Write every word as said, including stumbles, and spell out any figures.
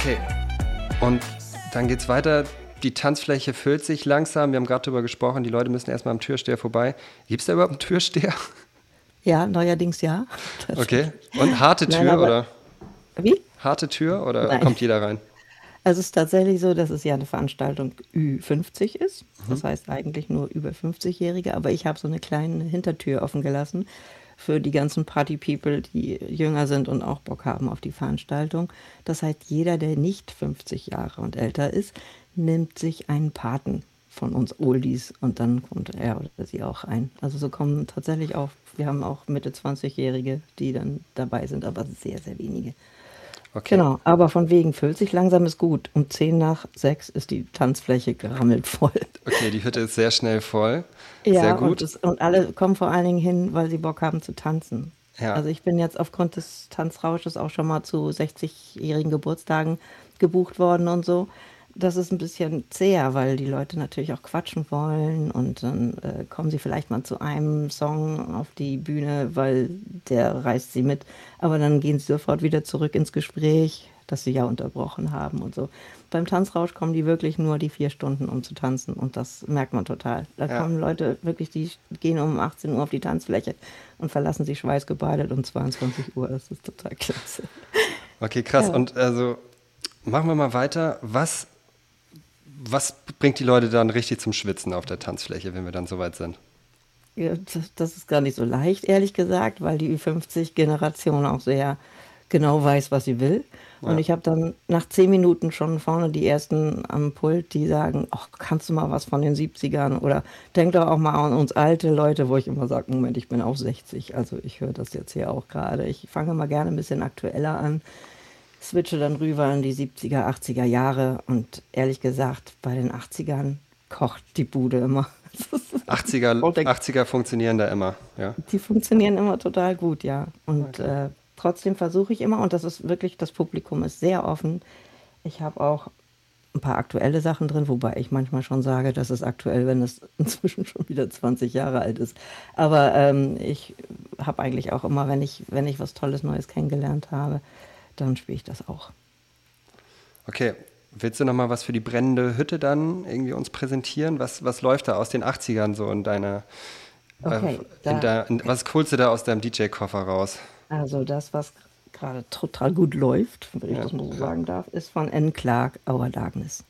Okay, und dann geht's weiter. Die Tanzfläche füllt sich langsam. Wir haben gerade darüber gesprochen, die Leute müssen erstmal am Türsteher vorbei. Gibt es da überhaupt einen Türsteher? Ja, neuerdings ja. Okay, und harte Tür, Nein, aber oder? wie? Harte Tür oder Nein. kommt jeder rein? Also es ist tatsächlich so, dass es ja eine Veranstaltung Ü fünfzig ist. Das heißt eigentlich nur über fünfzig-Jährige, aber ich habe so eine kleine Hintertür offen gelassen für die ganzen Party-People, die jünger sind und auch Bock haben auf die Veranstaltung. Das heißt, jeder, der nicht fünfzig Jahre und älter ist, nimmt sich einen Paten von uns Oldies und dann kommt er oder sie auch ein. Also so kommen tatsächlich auch, wir haben auch Mitte zwanzig-Jährige, die dann dabei sind, aber sehr, sehr wenige. Okay, Genau, aber von wegen füllt sich langsam ist gut. Um zehn nach sechs ist die Tanzfläche gerammelt voll. okay, die Hütte ist sehr schnell voll. Sehr Ja, und, gut. es, und alle kommen vor allen Dingen hin, weil sie Bock haben zu tanzen. Ja, Also ich bin jetzt aufgrund des Tanzrausches auch schon mal zu sechzig-jährigen Geburtstagen gebucht worden und so. Das ist ein bisschen zäher, weil die Leute natürlich auch quatschen wollen und dann äh, kommen sie vielleicht mal zu einem Song auf die Bühne, weil der reißt sie mit. Aber dann gehen sie sofort wieder zurück ins Gespräch, das sie ja unterbrochen haben und so. Beim Tanzrausch kommen die wirklich nur die vier Stunden, um zu tanzen und das merkt man total. Da ja. kommen Leute wirklich, die gehen um achtzehn Uhr auf die Tanzfläche und verlassen sich schweißgebadet um zweiundzwanzig Uhr. Das ist total klasse. Okay, krass. Ja. Und also machen wir mal weiter. Was, was bringt die Leute dann richtig zum Schwitzen auf der Tanzfläche, wenn wir dann soweit sind? Ja, das, das ist gar nicht so leicht, ehrlich gesagt, weil die Ü fünfzig-Generation auch sehr genau weiß, was sie will. Und Ja. ich habe dann nach zehn Minuten schon vorne die ersten am Pult, die sagen, ach, kannst du mal was von den siebzigern oder denk doch auch mal an uns alte Leute, wo ich immer sage, Moment, ich bin auch sechzig, also ich höre das jetzt hier auch gerade. Ich fange mal gerne ein bisschen aktueller an, switche dann rüber in die siebziger, achtziger Jahre und ehrlich gesagt, bei den achtzigern kocht die Bude immer. achtziger, Und der achtziger funktionieren da immer. Ja. Die funktionieren immer total gut, ja. Und Okay. äh, trotzdem versuche ich immer, und das ist wirklich, das Publikum ist sehr offen. Ich habe auch ein paar aktuelle Sachen drin, wobei ich manchmal schon sage, das ist aktuell, wenn es inzwischen schon wieder zwanzig Jahre alt ist. Aber ähm, ich habe eigentlich auch immer, wenn ich, wenn ich was Tolles Neues kennengelernt habe, dann spiele ich das auch. Okay, willst du noch mal was für die brennende Hütte dann irgendwie uns präsentieren? Was, was läuft da aus den achtzigern so in deiner, äh, Okay, in da, der, in, was holst du da aus deinem D J-Koffer raus? also das, was gerade total gut läuft, wenn ich Ja, das mal so sagen darf, ist von N. Clark, Our Darkness.